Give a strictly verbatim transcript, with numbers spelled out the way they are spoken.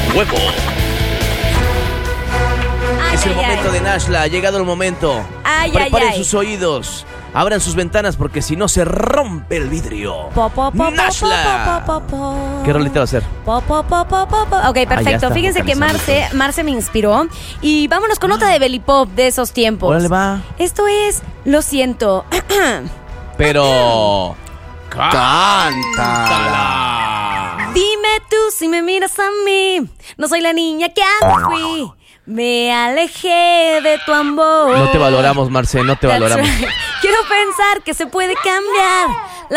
fuego. Ay, Es el ay, momento ay. de Nashla, ha llegado el momento. Ay, Preparen ay, ay. sus oídos, abran sus ventanas porque si no se rompe el vidrio. Po, po, po, Nashla. po, po, po, po. ¿Qué rolita va a ser? Po, po, po, po, po, po. Ok, ya perfecto. está Fíjense que vocalizando Marce, Marce me inspiró. Y vámonos con otra de Belly Pop de esos tiempos. Órale, va. Esto es Lo siento. Pero... Cántala. Dime tú si me miras a mí. No soy la niña que antes fui. Me alejé de tu amor. No te valoramos, Marce, no te That's valoramos. right. Quiero pensar que se puede cambiar